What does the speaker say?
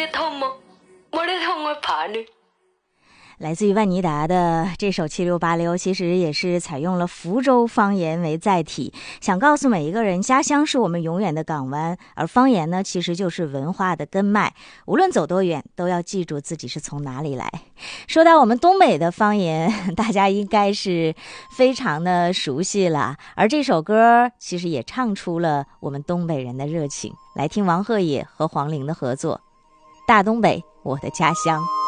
痛么？我的痛我怕呢。 来自于万妮达的这首7686其实也是采用了福州方言为载体，想告诉每一个人，家乡是我们永远的港湾，而方言呢其实就是文化的根脉，无论走多远都要记住自己是从哪里来。说到我们东北的方言，大家应该是非常的熟悉了，而这首歌其实也唱出了我们东北人的热情。来听王鹤野和黄龄的合作，大东北我的家乡。